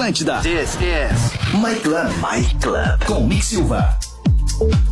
Atlântida. This is My Club com Mick Silva.